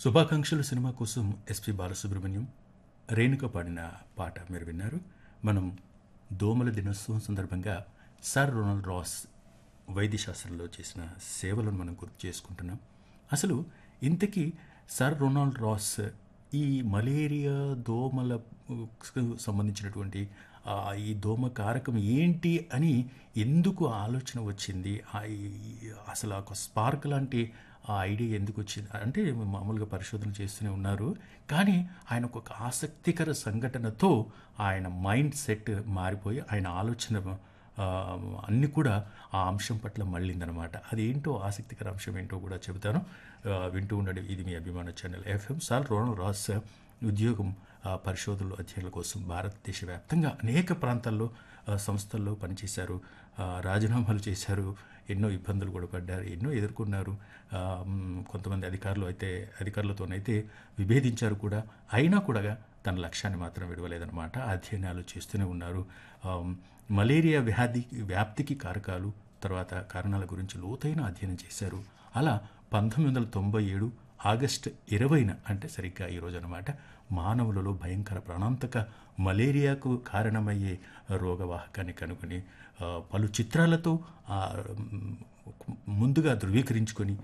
శుభాకాంక్షలు సినిమా కోసం ఎస్పి బాలసుబ్రహ్మణ్యం రేణుక పాడిన పాట మీరు విన్నారు. మనం దోమల దినోత్సవం సందర్భంగా సర్ రొనాల్డ్ రాస్ వైద్యశాస్త్రంలో చేసిన సేవలను మనం గుర్తు చేసుకుంటున్నాం. అసలు ఇంతకీ సర్ రొనాల్డ్ రాస్ ఈ మలేరియా దోమలకు సంబంధించినటువంటి ఈ దోమ కారకం ఏంటి అని ఎందుకు ఆలోచన వచ్చింది, అసలు ఒక స్పార్క్ లాంటి ఆ ఐడియా ఎందుకు వచ్చింది అంటే మామూలుగా పరిశోధన చేస్తూనే ఉన్నారు. కానీ ఆయన ఒక ఆసక్తికర సంఘటనతో ఆయన మైండ్ సెట్ మారిపోయి ఆయన ఆలోచన అన్నీ కూడా ఆ అంశం పట్ల మళ్ళిందనమాట. అదేంటో ఆసక్తికర అంశం ఏంటో కూడా చెబుతాను. వింటూ ఉండండి. ఇది మీ అభిమాన channel FM. Sir Ronald Ross ఉద్యోగం పరిశోధనలు అధ్యయనాల కోసం భారతదేశ వ్యాప్తంగా అనేక ప్రాంతాల్లో సంస్థల్లో పనిచేశారు. రాజీనామాలు చేశారు, ఎన్నో ఇబ్బందులు కూడా పడ్డారు, ఎన్నో ఎదుర్కొన్నారు. కొంతమంది అధికారులతోనైతే విభేదించారు కూడా. అయినా కూడా తన లక్ష్యాన్ని మాత్రం విడవలేదన్నమాట. అధ్యయనాలు చేస్తూనే ఉన్నారు. మలేరియా వ్యాప్తికి కారకాలు, తర్వాత కారణాల గురించి లోతైన అధ్యయనం చేశారు. అలా 1997 ఆగస్టు 20న అంటే సరిగ్గా ఈరోజు అనమాట, మానవులలో భయంకర ప్రాణాంతక మలేరియాకు కారణమయ్యే రోగవాహకాన్ని కనుగొని పలు చిత్రాలతో ముందుగా ధృవీకరించుకొని